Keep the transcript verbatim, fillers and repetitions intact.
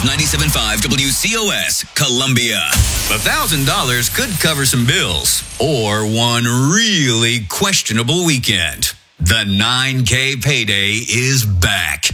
ninety-seven point five W C O S, Columbia. one thousand dollars could cover some bills or one really questionable weekend. The nine K payday is back.